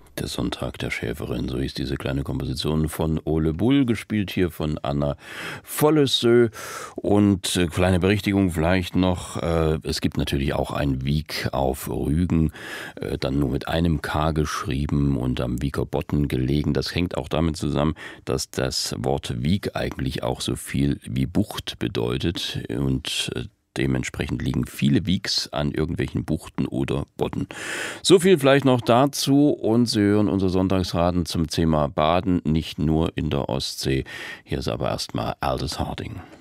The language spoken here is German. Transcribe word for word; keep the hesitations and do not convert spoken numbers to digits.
Der Sonntag der Schäferin, so hieß diese kleine Komposition von Ole Bull, gespielt hier von Anna Follesö. Und äh, kleine Berichtigung vielleicht noch, äh, es gibt natürlich auch ein Wiek auf Rügen, äh, dann nur mit einem K geschrieben und am Wieker Bodden gelegen. Das hängt auch damit zusammen, dass das Wort Wiek eigentlich auch so viel wie Bucht bedeutet und äh, dementsprechend liegen viele Wieks an irgendwelchen Buchten oder Bodden. So viel vielleicht noch dazu und Sie hören unser Sonntagsraten zum Thema Baden, nicht nur in der Ostsee. Hier ist aber erstmal Aldous Harding.